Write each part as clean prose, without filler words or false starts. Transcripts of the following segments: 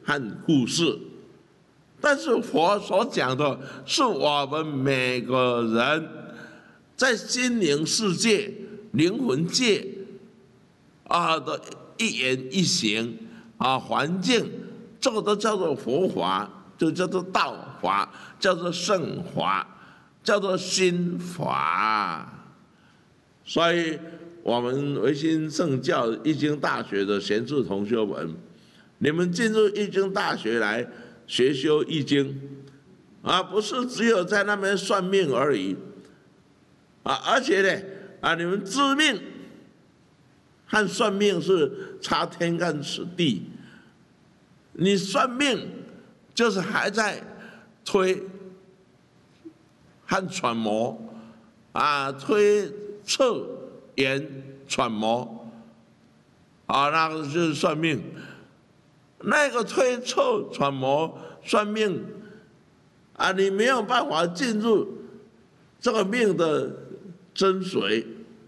和故事。但是佛所讲的是我们每个人在心灵世界、灵魂界的一言一行环境，这个都叫做佛法，就叫做道法，叫做圣法，叫做心法。所以，我们维新圣教易经大学的贤士同学们，你们进入易经大学来学修易经，不是只有在那边算命而已，而且呢，你们知命和算命是差天干地地。你算命就是还在推和揣摩推测研揣摩那个就是算命。那个推测揣摩算命你没有办法进入这个命的真髓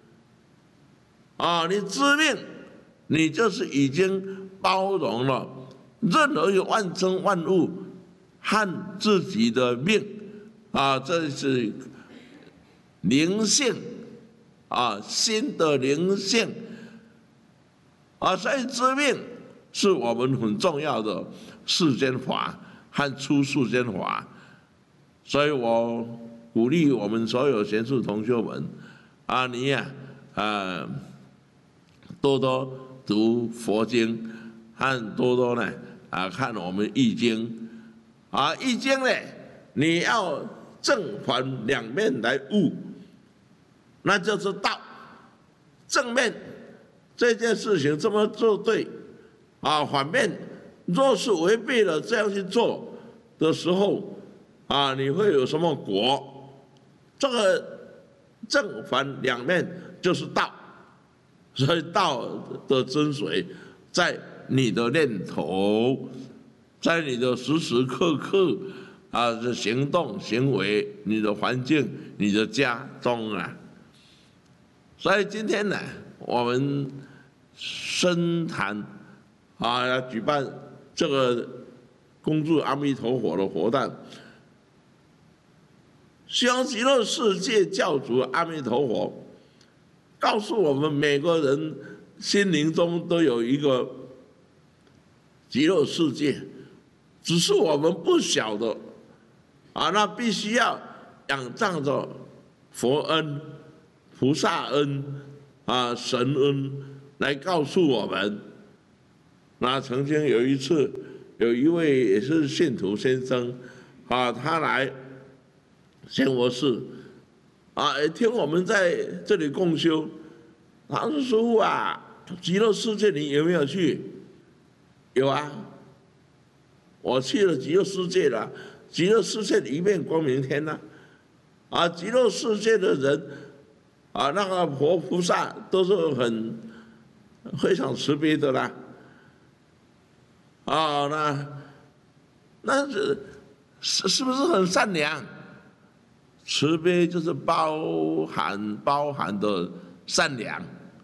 你知命，你就是已经包容了任何有万生万物和自己的命这是灵性心的灵性所以知命是我们很重要的世间法和出世间法。所以我鼓励我们所有贤士同学们你多多读佛经和多多呢看我们易经易经呢，你要正反两面来悟，那就是道。正面这件事情这么做对反面若是违背了这样去做的时候你会有什么果？这个正反两面就是道。所以道的真髓在你的念头，在你的时时刻刻的行动行为，你的环境，你的家中所以今天呢，我们深谈要举办这个恭祝阿弥陀佛的活动，希望极乐世界教主阿弥陀佛告诉我们每个人心灵中都有一个极乐世界，只是我们不晓得那必须要仰仗着佛恩、菩萨恩神恩来告诉我们。那曾经有一次，有一位也是信徒先生他来仙佛寺听我们在这里共修，他说：“师父极乐世界你有没有去？”有我去了极乐世界了。极乐世界一片光明天极乐世界的人那个佛菩萨都是非常慈悲的啦。那是不是很善良？慈悲就是包含的善良，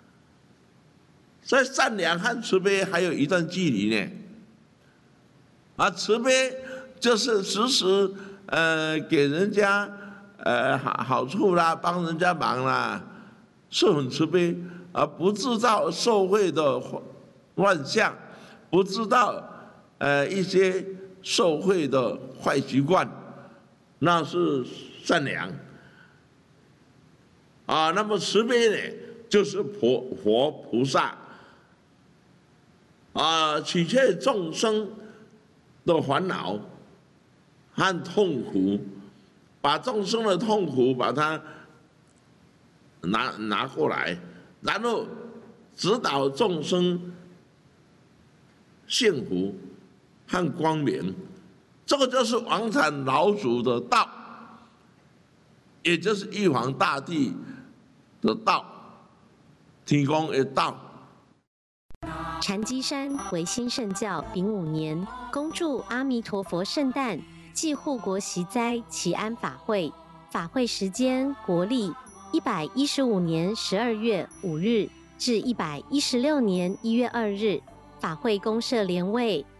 所以善良和慈悲还有一段距离呢。慈悲就是时时给人家好处啦，帮人家忙啦，是很慈悲，不制造社会的乱象，不知道一些社会的坏习惯，那是善良那么慈悲呢，就是佛菩萨体恤众生的烦恼和痛苦，把众生的痛苦把它拿过来，然后指导众生幸福和光明，这个就是王禅老祖的道，也就是玉皇大帝的道，天公的道。 禅机山维新圣教丙午年，恭祝阿弥陀佛圣诞暨护国息灾祈安法会。法会时间国历115年12月5日至116年1月2日。法会公设莲位